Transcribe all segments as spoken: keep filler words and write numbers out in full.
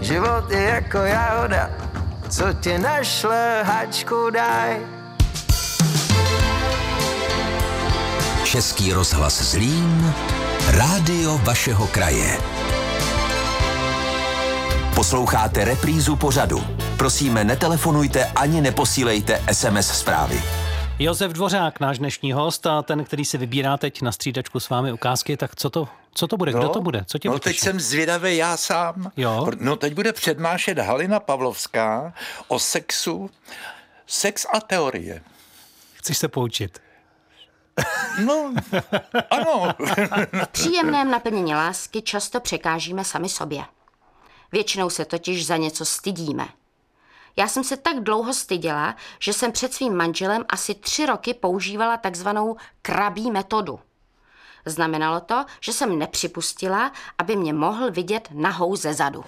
život je jako jahoda, co ti našle háčku daj. Český rozhlas Zlín, rádio vašeho kraje. Posloucháte reprízu pořadu. Prosíme, netelefonujte ani neposílejte es em es zprávy. Josef Dvořák, náš dnešní host a ten, který si vybírá teď na střídačku s vámi ukázky, tak co to, co to bude, no, kdo to bude, co tě No potěší? teď jsem zvědavý já sám. Jo? No teď bude přednášet Halina Pavlovská o sexu, sex a teorie. Chceš se poučit? No, ano. V příjemném naplnění lásky často překážíme sami sobě. Většinou se totiž za něco stydíme. Já jsem se tak dlouho styděla, že jsem před svým manželem asi tři roky používala takzvanou krabí metodu. Znamenalo to, že jsem nepřipustila, aby mě mohl vidět nahou ze zadu.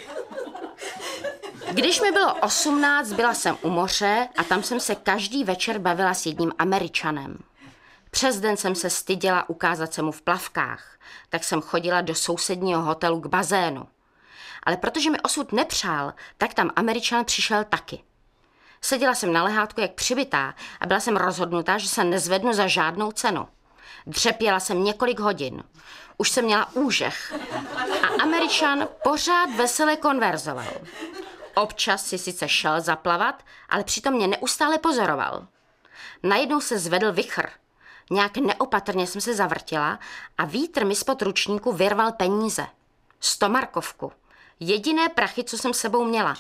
Když mi bylo osmnáct, byla jsem u moře a tam jsem se každý večer bavila s jedním Američanem. Přes den jsem se styděla ukázat se mu v plavkách, tak jsem chodila do sousedního hotelu k bazénu. Ale protože mi osud nepřál, tak tam Američan přišel taky. Seděla jsem na lehátku jak přibitá a byla jsem rozhodnutá, že se nezvednu za žádnou cenu. Dřepěla jsem několik hodin. Už jsem měla úžeh. A Američan pořád vesele konverzoval. Občas si sice šel zaplavat, ale přitom mě neustále pozoroval. Najednou se zvedl vichr. Nějak neopatrně jsem se zavrtila a vítr mi spod ručníku vyrval peníze. Stomarkovku. Jediné prachy, co jsem sebou měla.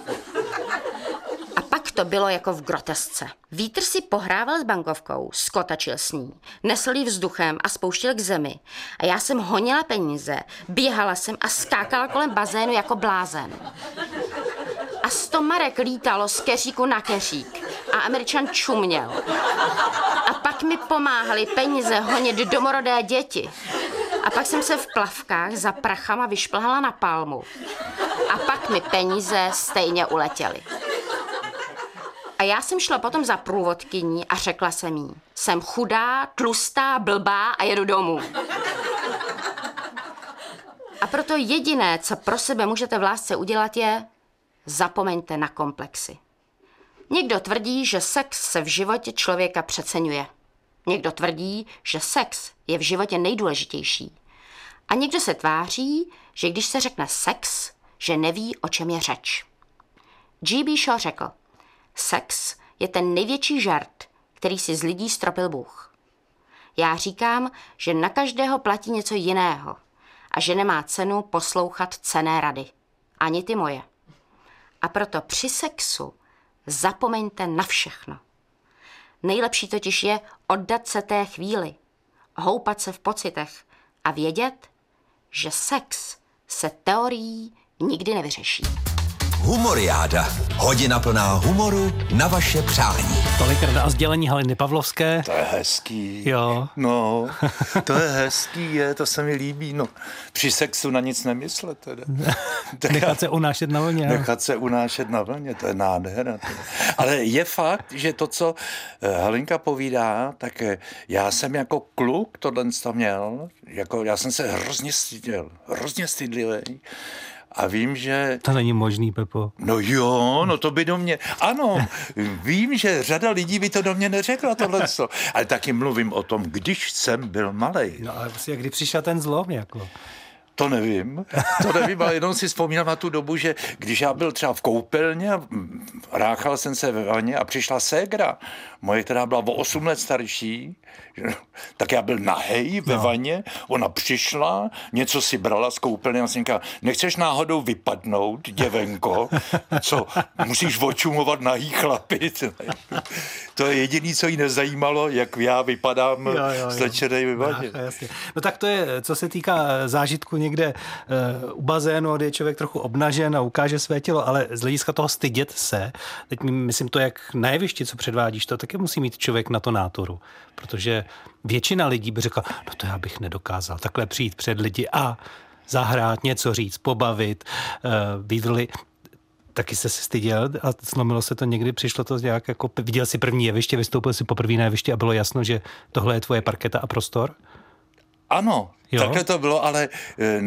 A pak to bylo jako v grotesce. Vítr si pohrával s bankovkou, skotačil s ní, nesl ji vzduchem a spouštěl k zemi. A já jsem honila peníze, běhala jsem a skákala kolem bazénu jako blázen. A sto marek lítalo z keříku na keřík a Američan čuměl. A pak mi pomáhali peníze honit domorodé děti. A pak jsem se v plavkách za prachama vyšplhala na palmu. A pak mi peníze stejně uletěly. A já jsem šla potom za průvodkyní a řekla jsem jí, jsem chudá, tlustá, blbá a jedu domů. A proto jediné, co pro sebe můžete v lásce udělat, je zapomeňte na komplexy. Někdo tvrdí, že sex se v životě člověka přeceňuje. Někdo tvrdí, že sex je v životě nejdůležitější. A někdo se tváří, že když se řekne sex, že neví, o čem je řeč. G B. Shaw řekl, sex je ten největší žert, který si z lidí stropil Bůh. Já říkám, že na každého platí něco jiného a že nemá cenu poslouchat cenné rady. Ani ty moje. A proto při sexu zapomeňte na všechno. Nejlepší totiž je oddat se té chvíli, houpat se v pocitech a vědět, že sex se teorií nikdy nevyřeší. Humoriáda. Hodina plná humoru na vaše přání. Tolik rada a sdělení Haliny Pavlovské. To je hezký. Jo. No, to je hezký, je, to se mi líbí. No, při sexu na nic nemyslet teda. Nechat se unášet na vlně. Nechat se unášet na vlně, to je nádhera. Ale je fakt, že to, co Halinka povídá, tak já jsem jako kluk tohle měl, jako já jsem se hrozně styděl, hrozně stydlivý. A vím, že... To není možný, Pepo. No jo, no to by do mě... Ano, vím, že řada lidí by to do mě neřekla tohle. Ale taky mluvím o tom, když jsem byl malej. No ale prostě, kdy přišel ten zlom, jako... To nevím, to nevím, ale jenom si vzpomínám na tu dobu, že když já byl třeba v koupelně a ráchal jsem se ve vaně a přišla ségra, moje, která byla o osm let starší, tak já byl nahej ve no. vaně, ona přišla, něco si brala z koupelny a jsem říkal, nechceš náhodou vypadnout, děvenko, co, musíš očumovat nahý chlapy. To je jediný, co jí nezajímalo, jak já vypadám slečenej ve vaně. No tak to je, co se týká zážitku někde uh, u bazénu, kde je člověk trochu obnažen a ukáže své tělo, ale z hlediska toho stydět se, teď myslím to, jak na jevišti, co předvádíš, to taky musí mít člověk na to náturu, protože většina lidí by řekla, no to já bych nedokázal takhle přijít před lidi a zahrát, něco říct, pobavit, uh, být roli. Taky jsi se styděl a zlomilo se to někdy, přišlo to nějak jako, viděl jsi první jeviště, vystoupil jsi poprvé na jeviště a bylo jasno, že tohle je tvoje parketa a prostor? Ano, jo? Takhle to bylo, ale